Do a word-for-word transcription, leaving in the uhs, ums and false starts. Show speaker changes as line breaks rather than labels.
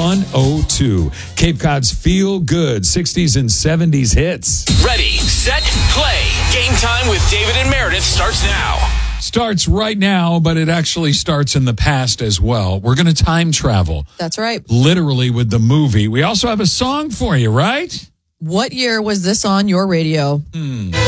one oh two. Cape Cod's feel good sixties and seventies hits.
Ready, set, play. Game time with David and Meredith starts now.
Starts right now, but it actually starts in the past as well. We're going to time travel.
That's right.
Literally with the movie. We also have a song for you, right?
What year was this on your radio?
Hmm.